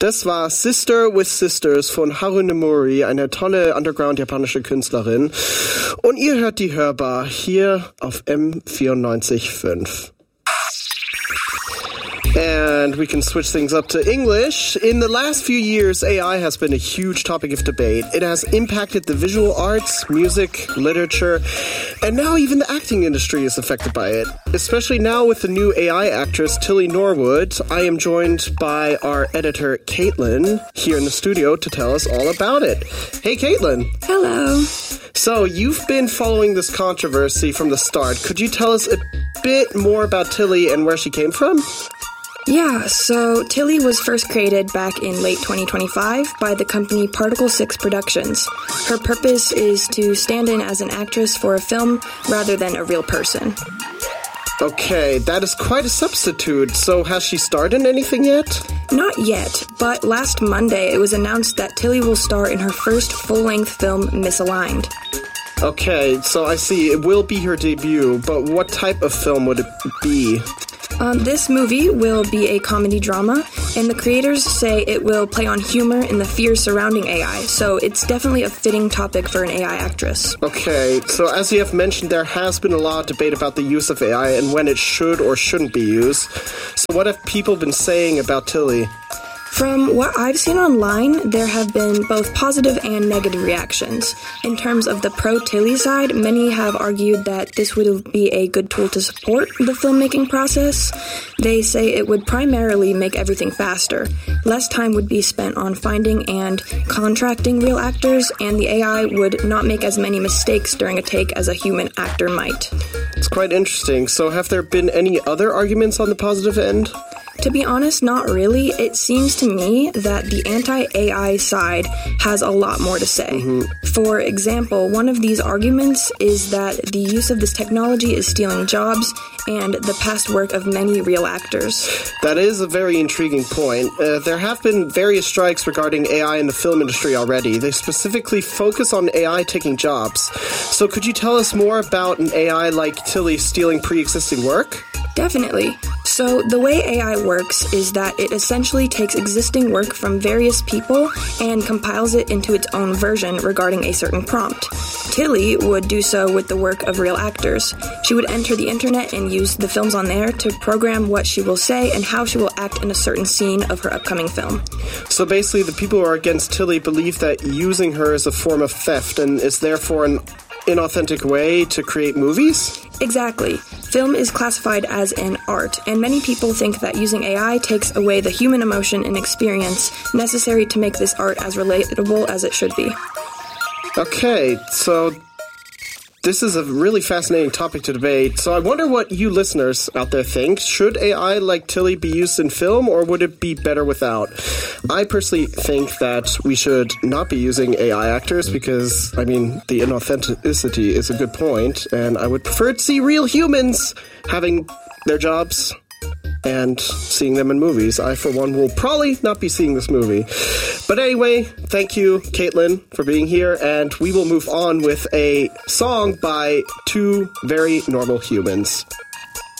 Das war Sister with Sisters von Haru Nemuri, eine tolle Underground-japanische Künstlerin. Und ihr hört die Hörbar hier auf M94.5. And we can switch things up to English. In the last few years, AI has been a huge topic of debate. It has impacted the visual arts, music, literature, and now even the acting industry is affected by it. Especially now with the new AI actress Tilly Norwood, I am joined by our editor Caitlin here in the studio to tell us all about it. Hey, Caitlin. Hello. So you've been following this controversy from the start. Could you tell us a bit more about Tilly and where she came from? Yeah, so Tilly was first created back in late 2025 by the company Particle 6 Productions. Her purpose is to stand in as an actress for a film rather than a real person. Okay, that is quite a substitute. So has she starred in anything yet? Not yet, but last Monday it was announced that Tilly will star in her first full-length film, Misaligned. Okay, so I see. It will be her debut, but what type of film would it be? This movie will be a comedy drama, and the creators say it will play on humor and the fears surrounding AI, so it's definitely a fitting topic for an AI actress. Okay, so as you have mentioned, there has been a lot of debate about the use of AI and when it should or shouldn't be used. So what have people been saying about Tilly? From what I've seen online, there have been both positive and negative reactions. In terms of the pro-Tilly side, many have argued that this would be a good tool to support the filmmaking process. They say it would primarily make everything faster. Less time would be spent on finding and contracting real actors, and the AI would not make as many mistakes during a take as a human actor might. It's quite interesting. So have there been any other arguments on the positive end? To be honest, not really. It seems to me that the anti-AI side has a lot more to say. For example, one of these arguments is that the use of this technology is stealing jobs and the past work of many real actors. That is a very intriguing point. There have been various strikes regarding AI in the film industry already. They specifically focus on AI taking jobs. So could you tell us more about an AI like Tilly stealing pre-existing work? Definitely. So the way AI works is that it essentially takes existing work from various people and compiles it into its own version regarding a certain prompt. Tilly would do so with the work of real actors. She would enter the internet and use the films on there to program what she will say and how she will act in a certain scene of her upcoming film. So basically the people who are against Tilly believe that using her is a form of theft and is therefore an inauthentic way to create movies? Exactly. Film is classified as an art, and many people think that using AI takes away the human emotion and experience necessary to make this art as relatable as it should be. Okay, so this is a really fascinating topic to debate. So I wonder what you listeners out there think. Should AI like Tilly be used in film, or would it be better without? I personally think that we should not be using AI actors because, I mean, the inauthenticity is a good point, and I would prefer to see real humans having their jobs and seeing them in movies. I, for one, will probably not be seeing this movie. But anyway, thank you, Caitlin, for being here, and we will move on with a song by two very normal humans.